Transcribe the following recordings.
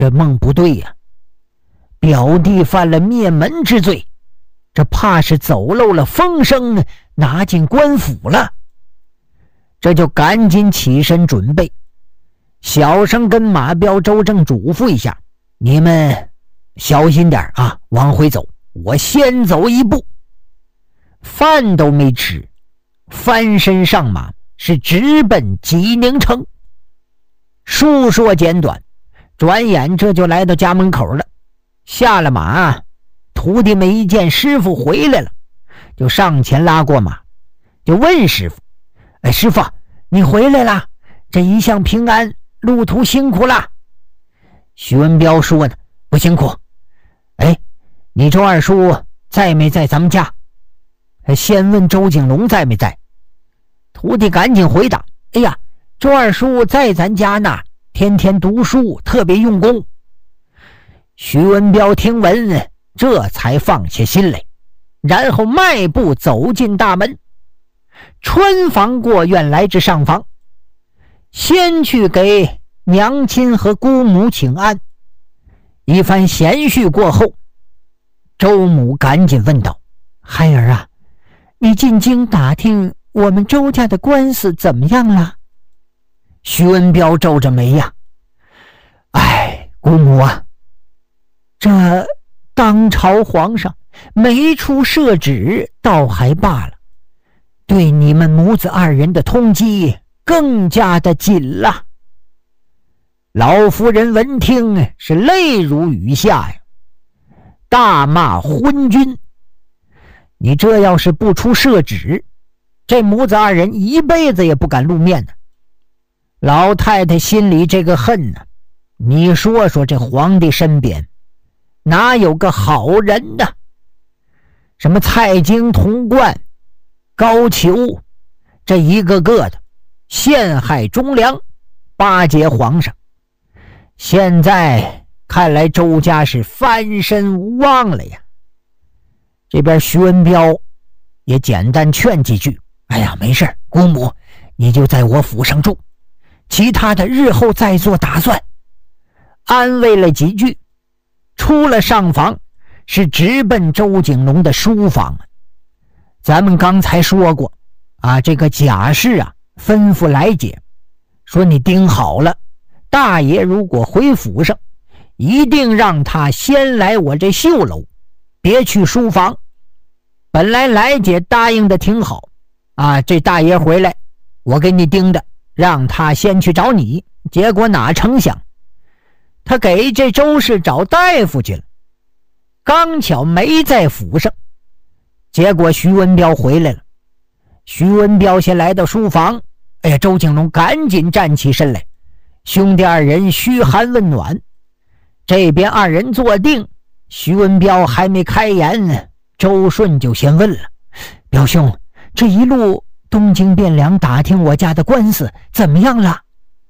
这梦不对呀，表弟犯了灭门之罪，这怕是走漏了风声，拿进官府了。这就赶紧起身准备，小声跟马彪、周正嘱咐一下，你们小心点啊，往回走，我先走一步。饭都没吃，翻身上马，是直奔济宁城。述说简短，转眼这就来到家门口了。下了马，徒弟们一见师傅回来了，就上前拉过马，就问师傅：师傅，你回来了，这一向平安，路途辛苦了。徐文彪说呢：不辛苦。你周二叔在没在咱们家？先问周景龙在没在。徒弟赶紧回答：哎呀，周二叔在咱家呢，天天读书，特别用功。徐文彪听闻，这才放下心来，然后迈步走进大门，穿房过院来至上房，先去给娘亲和姑母请安。一番闲叙过后，周母赶紧问道：孩儿啊，你进京打听我们周家的官司怎么样了？徐文彪皱着眉呀：姑母啊，这当朝皇上没出赦旨倒还罢了，对你们母子二人的通缉更加的紧了。老夫人闻听是泪如雨下呀，大骂昏君，你这要是不出赦旨，这母子二人一辈子也不敢露面呢。老太太心里这个恨呢，你说说这皇帝身边哪有个好人呢？什么蔡京、童贯、高俅，这一个个的陷害忠良，巴结皇上。现在看来周家是翻身无望了呀。这边徐文彪也简单劝几句：没事，姑母你就在我府上住，其他的日后再做打算。安慰了几句，出了上房，是直奔周景龙的书房。咱们刚才说过这个贾氏吩咐来姐说，你盯好了，大爷如果回府上，一定让他先来我这绣楼，别去书房。本来来姐答应的挺好这大爷回来我给你盯着，让他先去找你。结果哪成想，他给这周氏找大夫去了，刚巧没在府上。结果徐文彪回来了，徐文彪先来到书房，周景龙赶紧站起身来，兄弟二人嘘寒问暖。这边二人坐定，徐文彪还没开言，周顺就先问了：表兄，这一路东京汴梁打听我家的官司怎么样了？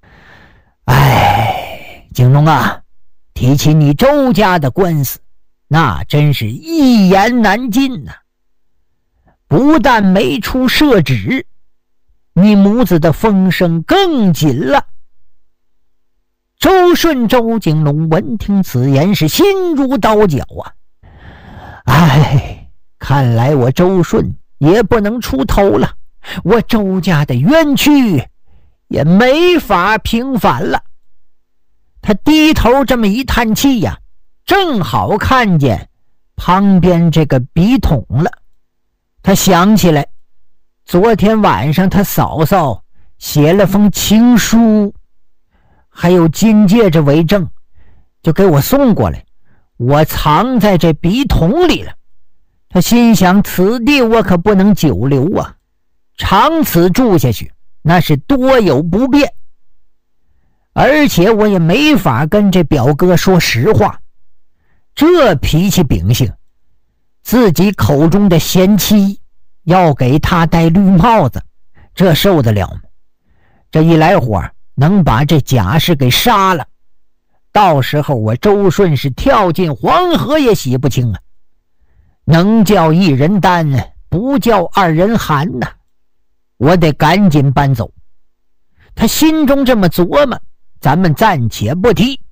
景龙啊，提起你周家的官司，那真是一言难尽呐。不但没出赦旨，你母子的风声更紧了。周顺、周景龙闻听此言，是心如刀绞看来我周顺也不能出头了，我周家的冤屈也没法平反了。他低头这么一叹气正好看见旁边这个笔筒了。他想起来昨天晚上他嫂嫂写了封情书，还有金戒指为证，就给我送过来，我藏在这笔筒里了。他心想，此地我可不能久留长此住下去那是多有不便，而且我也没法跟这表哥说实话。这脾气秉性，自己口中的贤妻要给他戴绿帽子，这受得了吗？这一来火能把这贾氏给杀了，到时候我周顺是跳进黄河也洗不清能叫一人担，不叫二人寒我得赶紧搬走。他心中这么琢磨，咱们暂且不提。